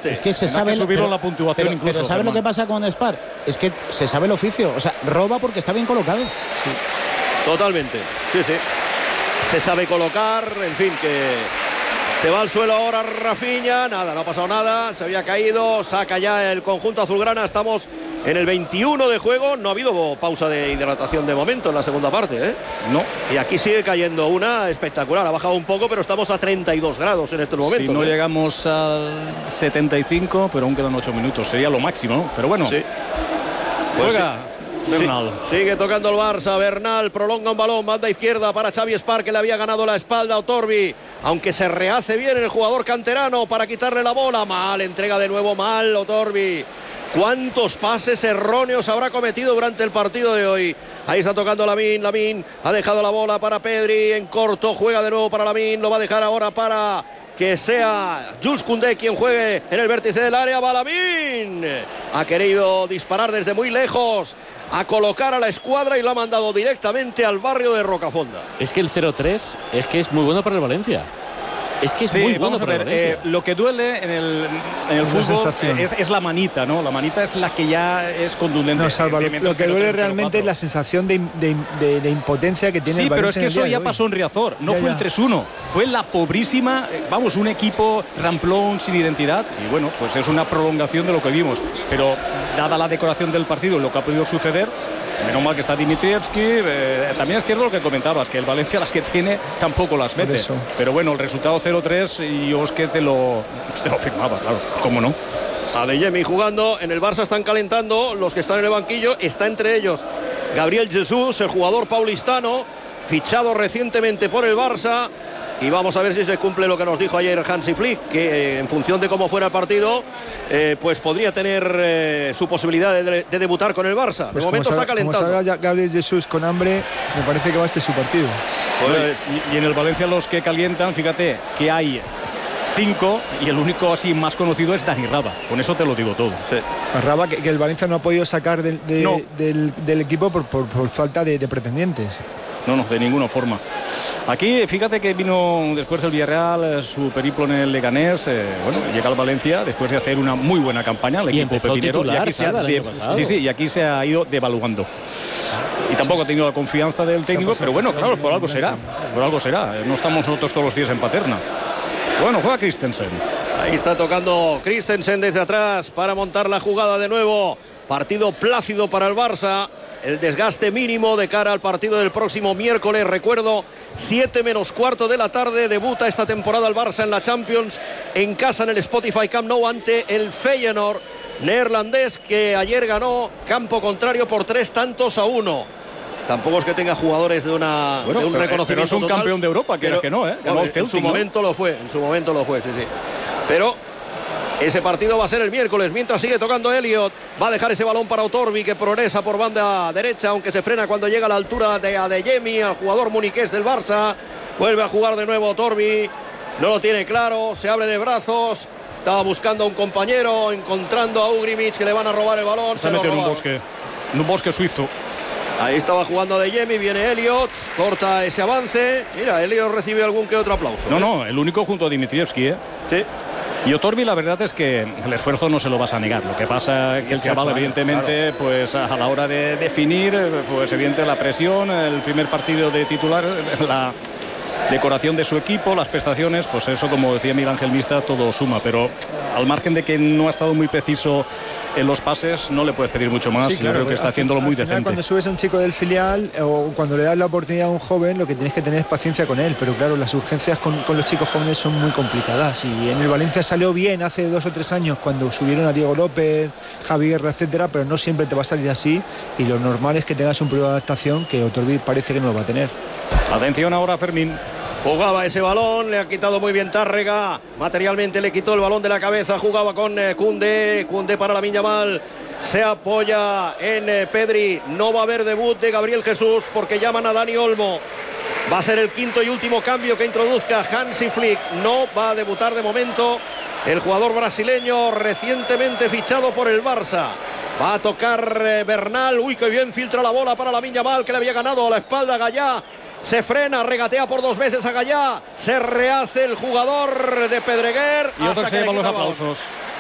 Totalmente. Es que se sabe subieron la puntuación incluso. Pero ¿sabes lo que pasa con Spar? Es que se sabe el oficio. O sea, roba porque está bien colocado. Sí. Totalmente. Sí. Se sabe colocar, en fin, que se va al suelo ahora Rafinha. Nada, no ha pasado nada. Se había caído. Saca ya el conjunto azulgrana. Estamos en el 21 de juego. No ha habido pausa de hidratación de momento en la segunda parte, ¿eh? No. Y aquí sigue cayendo una espectacular. Ha bajado un poco, pero estamos a 32 grados en estos momentos. Si no llegamos al 75, pero aún quedan 8 minutos. Sería lo máximo, ¿no? Pero bueno. Sí. Pues juega Bernal. Sigue tocando el Barça. Bernal prolonga un balón. Banda izquierda para Xavi Spar, que le había ganado la espalda a Otorbi. Aunque se rehace bien el jugador canterano para quitarle la bola. Mal, entrega de nuevo mal Otorbi. ¿Cuántos pases erróneos habrá cometido durante el partido de hoy? Ahí está tocando Lamine ha dejado la bola para Pedri en corto, juega de nuevo para Lamine, lo va a dejar ahora para que sea Jules Koundé quien juegue en el vértice del área. Va Lamine, ha querido disparar desde muy lejos, a colocar a la escuadra y la ha mandado directamente al barrio de Rocafonda. Es que el 0-3 es que es muy bueno para el Valencia. Es que es muy bueno para el Valencia. Lo que duele en el fútbol es la manita, ¿no? La manita es la que ya es contundente. No, Salva, lo que duele realmente es la sensación de impotencia que tiene el Valencia. Sí, pero es que eso ya pasó en Riazor. No fue el 3-1. Fue la pobrísima, un equipo ramplón sin identidad. Y bueno, pues es una prolongación de lo que vimos. Pero dada la decoración del partido y lo que ha podido suceder, menos mal que está Dimitrievski. También es cierto lo que comentabas, que el Valencia las que tiene tampoco las mete. Pero bueno, el resultado 0-3 y yo es que te lo firmaba, claro, cómo no. Adeyemi jugando, en el Barça están calentando los que están en el banquillo, está entre ellos Gabriel Jesús, el jugador paulistano, fichado recientemente por el Barça. Y vamos a ver si se cumple lo que nos dijo ayer Hansi Flick, que en función de cómo fuera el partido, pues podría tener su posibilidad de debutar con el Barça. Pues de momento está calentando. Como salga Gabriel Jesús con hambre, me parece que va a ser su partido. Pues, y en el Valencia los que calientan, fíjate que hay 5 y el único así más conocido es Dani Raba. Con eso te lo digo todo. Sí. Raba que el Valencia no ha podido sacar del equipo por falta de pretendientes. No, de ninguna forma. Aquí, fíjate que vino después del Villarreal su periplo en el Leganés. Llega al Valencia después de hacer una muy buena campaña. El equipo pepinero. Y aquí se ha ido devaluando. Y tampoco ha tenido la confianza del técnico, pero bueno, claro, por algo será. No estamos nosotros todos los días en Paterna. Bueno, juega Christensen. Ahí está tocando Christensen desde atrás para montar la jugada de nuevo. Partido plácido para el Barça. El desgaste mínimo de cara al partido del próximo miércoles. Recuerdo, 7 menos cuarto de la tarde. Debuta esta temporada el Barça en la Champions en casa en el Spotify Camp Nou ante el Feyenoord neerlandés, que ayer ganó campo contrario por 3-1. Tampoco es que tenga jugadores de un reconocimiento pero es un total, campeón de Europa, que no, ¿eh? Ganó el Celtic, en su momento lo fue, sí. Pero ese partido va a ser el miércoles, mientras sigue tocando Elliot. Va a dejar ese balón para Otorbi, que progresa por banda derecha, aunque se frena cuando llega a la altura de Adeyemi, al jugador muniqués del Barça. Vuelve a jugar de nuevo Otorbi, no lo tiene claro, se abre de brazos. Estaba buscando a un compañero, encontrando a Ugrimic, que le van a robar el balón. Se metió en un bosque suizo. Ahí estaba jugando Adeyemi, viene Elliot, corta ese avance. Mira, Elliot recibe algún que otro aplauso. No, el único junto a Dimitrievski, ¿eh? Sí. Y Otorbi, la verdad es que el esfuerzo no se lo vas a negar. Lo que pasa es que el chaval, evidentemente, claro, pues a la hora de definir, pues evidente la presión, el primer partido de titular, la decoración de su equipo, las prestaciones, pues eso, como decía Miguel Ángel Mista, todo suma. Pero al margen de que no ha estado muy preciso en los pases, no le puedes pedir mucho más. Sí, claro, yo creo que está haciéndolo muy decente. Cuando subes a un chico del filial o cuando le das la oportunidad a un joven, lo que tienes que tener es paciencia con él. Pero claro, las urgencias con los chicos jóvenes son muy complicadas. Y en el Valencia salió bien hace 2 o 3 años cuando subieron a Diego López, Javi Guerra, etcétera, pero no siempre te va a salir así. Y lo normal es que tengas un periodo de adaptación que Otorbi parece que no lo va a tener. Atención ahora, Fermín. Jugaba ese balón, le ha quitado muy bien Tárrega. Materialmente le quitó el balón de la cabeza. Jugaba con Koundé para Lamine Yamal. Se apoya en Pedri. No va a haber debut de Gabriel Jesús porque llaman a Dani Olmo. Va a ser el quinto y último cambio que introduzca Hansi Flick. No va a debutar de momento el jugador brasileño recientemente fichado por el Barça. Va a tocar Bernal. Uy, qué bien filtra la bola para Lamine Yamal, que le había ganado a la espalda a Gallá. Se frena, regatea por 2 veces a Gallá. Se rehace el jugador de Pedreguer. Y otro que se lleva los aplausos.